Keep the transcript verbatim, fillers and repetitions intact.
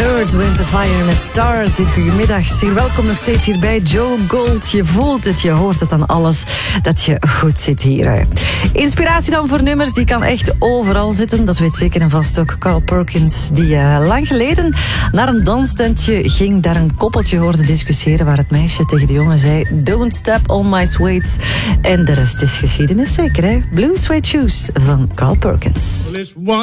Earth, Wind and Fire met Stars. Goedemiddag, zeer welkom nog steeds hier bij Joe Gold. Je voelt het, je hoort het aan alles dat je goed zit hier. Inspiratie dan voor nummers, die kan echt overal zitten. Dat weet zeker en vast ook Carl Perkins, die uh, lang geleden naar een danstentje ging, daar een koppeltje hoorde discussiëren waar het meisje tegen de jongen zei: Don't step on my suede. En de rest is geschiedenis zeker, hè? Blue Suede Shoes van Carl Perkins.